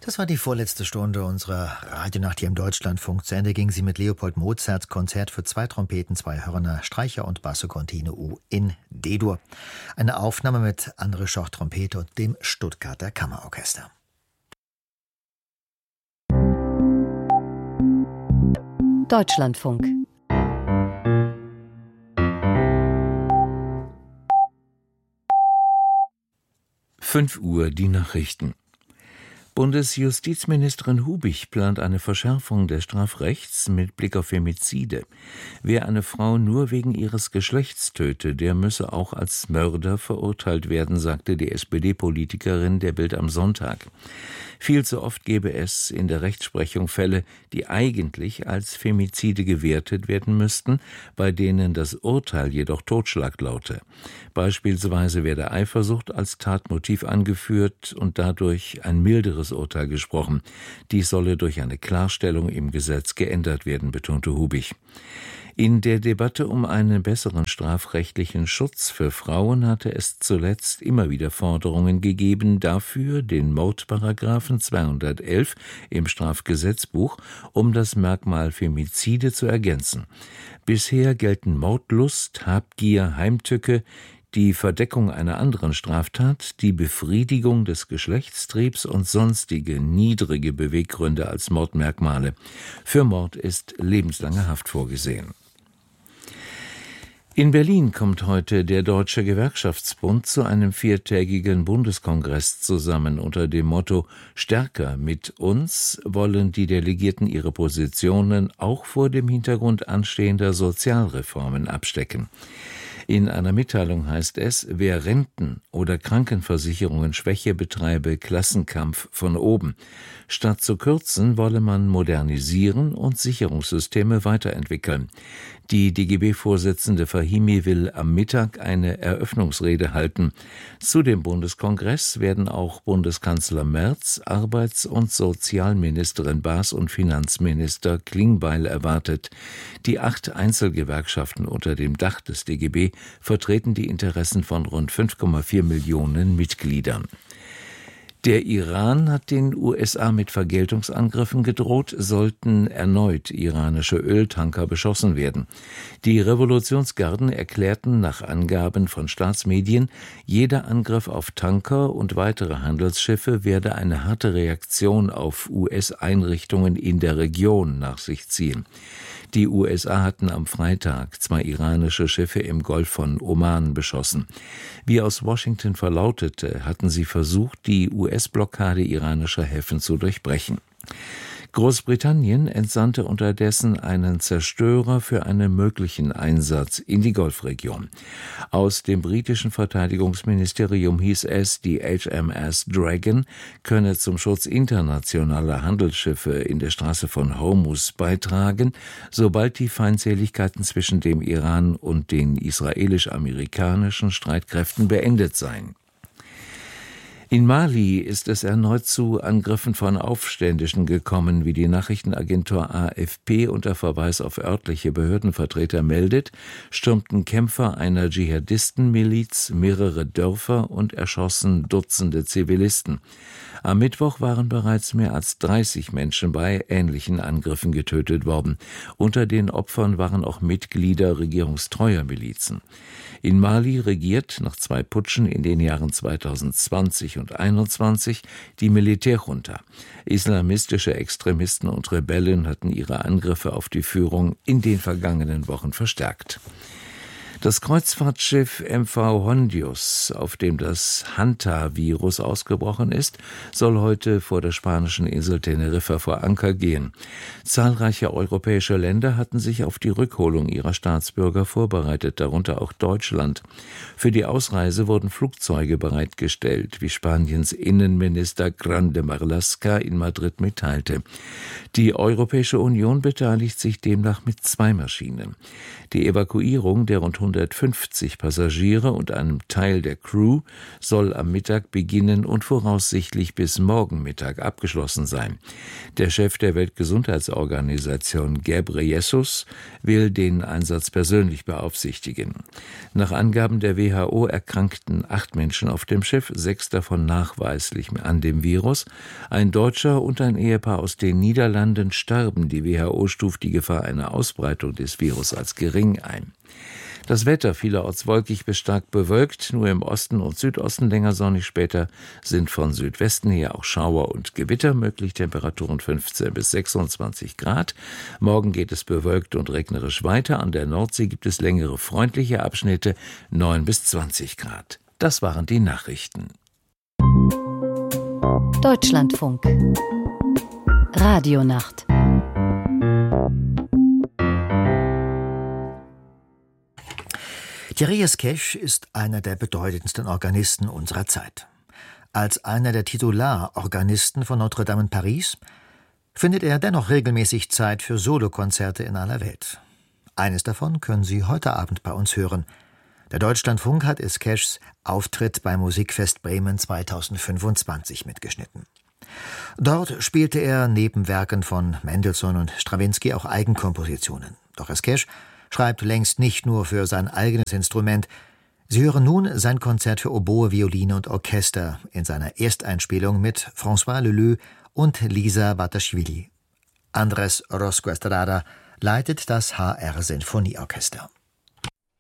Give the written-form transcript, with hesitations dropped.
Das war die vorletzte Stunde unserer Radionacht hier im Deutschlandfunk. Zu Ende ging sie mit Leopold Mozarts Konzert für 2 Trompeten, 2 Hörner, Streicher und Basso Continuo in D-Dur. Eine Aufnahme mit André Schoch Trompete und dem Stuttgarter Kammerorchester. Deutschlandfunk. Uhr die Nachrichten. Bundesjustizministerin Hubich plant eine Verschärfung des Strafrechts mit Blick auf Femizide. Wer eine Frau nur wegen ihres Geschlechts töte, der müsse auch als Mörder verurteilt werden, sagte die SPD-Politikerin der Bild am Sonntag. Viel zu oft gebe es in der Rechtsprechung Fälle, die eigentlich als Femizide gewertet werden müssten, bei denen das Urteil jedoch Totschlag laute. Beispielsweise werde Eifersucht als Tatmotiv angeführt und dadurch ein milderes Urteil gesprochen. Dies solle durch eine Klarstellung im Gesetz geändert werden, betonte Hubich. In der Debatte um einen besseren strafrechtlichen Schutz für Frauen hatte es zuletzt immer wieder Forderungen gegeben, dafür den Mordparagraphen 211 im Strafgesetzbuch um das Merkmal Femizide zu ergänzen. Bisher gelten Mordlust, Habgier, Heimtücke, die Verdeckung einer anderen Straftat, die Befriedigung des Geschlechtstriebs und sonstige niedrige Beweggründe als Mordmerkmale. Für Mord ist lebenslange Haft vorgesehen. In Berlin kommt heute der Deutsche Gewerkschaftsbund zu einem 4-tägigen Bundeskongress zusammen. Unter dem Motto »Stärker mit uns« wollen die Delegierten ihre Positionen auch vor dem Hintergrund anstehender Sozialreformen abstecken. In einer Mitteilung heißt es, wer Renten- oder Krankenversicherungen Schwäche betreibe, Klassenkampf von oben. Statt zu kürzen, wolle man modernisieren und Sicherungssysteme weiterentwickeln. Die DGB-Vorsitzende Fahimi will am Mittag eine Eröffnungsrede halten. Zu dem Bundeskongress werden auch Bundeskanzler Merz, Arbeits- und Sozialministerin Baas und Finanzminister Klingbeil erwartet. Die 8 Einzelgewerkschaften unter dem Dach des DGB vertreten die Interessen von rund 5,4 Millionen Mitgliedern. Der Iran hat den USA mit Vergeltungsangriffen gedroht, sollten erneut iranische Öltanker beschossen werden. Die Revolutionsgarden erklärten nach Angaben von Staatsmedien, jeder Angriff auf Tanker und weitere Handelsschiffe werde eine harte Reaktion auf US-Einrichtungen in der Region nach sich ziehen. Die USA hatten am Freitag 2 iranische Schiffe im Golf von Oman beschossen. Wie aus Washington verlautete, hatten sie versucht, die US-Blockade iranischer Häfen zu durchbrechen. Großbritannien entsandte unterdessen einen Zerstörer für einen möglichen Einsatz in die Golfregion. Aus dem britischen Verteidigungsministerium hieß es, die HMS Dragon könne zum Schutz internationaler Handelsschiffe in der Straße von Hormuz beitragen, sobald die Feindseligkeiten zwischen dem Iran und den israelisch-amerikanischen Streitkräften beendet seien. In Mali ist es erneut zu Angriffen von Aufständischen gekommen, wie die Nachrichtenagentur AFP unter Verweis auf örtliche Behördenvertreter meldet, stürmten Kämpfer einer Dschihadistenmiliz mehrere Dörfer und erschossen Dutzende Zivilisten. Am Mittwoch waren bereits mehr als 30 Menschen bei ähnlichen Angriffen getötet worden. Unter den Opfern waren auch Mitglieder regierungstreuer Milizen. In Mali regiert nach 2 Putschen in den Jahren 2020 und 2021 die Militärjunta. Islamistische Extremisten und Rebellen hatten ihre Angriffe auf die Führung in den vergangenen Wochen verstärkt. Das Kreuzfahrtschiff MV Hondius, auf dem das Hanta-Virus ausgebrochen ist, soll heute vor der spanischen Insel Teneriffa vor Anker gehen. Zahlreiche europäische Länder hatten sich auf die Rückholung ihrer Staatsbürger vorbereitet, darunter auch Deutschland. Für die Ausreise wurden Flugzeuge bereitgestellt, wie Spaniens Innenminister Grande Marlaska in Madrid mitteilte. Die Europäische Union beteiligt sich demnach mit 2 Maschinen. Die Evakuierung der rund 250 Passagiere und einem Teil der Crew soll am Mittag beginnen und voraussichtlich bis morgen Mittag abgeschlossen sein. Der Chef der Weltgesundheitsorganisation Ghebreyesus will den Einsatz persönlich beaufsichtigen. Nach Angaben der WHO erkrankten 8 Menschen auf dem Schiff, 6 davon nachweislich an dem Virus. Ein Deutscher und ein Ehepaar aus den Niederlanden starben. Die WHO stuft die Gefahr einer Ausbreitung des Virus als gering ein. Das Wetter vielerorts wolkig bis stark bewölkt, nur im Osten und Südosten länger sonnig. Später sind von Südwesten her auch Schauer und Gewitter möglich, Temperaturen 15 bis 26 Grad. Morgen geht es bewölkt und regnerisch weiter. An der Nordsee gibt es längere freundliche Abschnitte, 9 bis 20 Grad. Das waren die Nachrichten. Deutschlandfunk. Radionacht. Thierry Esquèche ist einer der bedeutendsten Organisten unserer Zeit. Als einer der Titularorganisten von Notre-Dame in Paris findet er dennoch regelmäßig Zeit für Solokonzerte in aller Welt. Eines davon können Sie heute Abend bei uns hören. Der Deutschlandfunk hat Esquèches Auftritt beim Musikfest Bremen 2025 mitgeschnitten. Dort spielte er neben Werken von Mendelssohn und Strawinsky auch Eigenkompositionen. Doch Esquèche schreibt längst nicht nur für sein eigenes Instrument. Sie hören nun sein Konzert für Oboe, Violine und Orchester in seiner Ersteinspielung mit François Leleux und Lisa Bataschvili. Andrés Orozco Estrada leitet das HR Sinfonieorchester.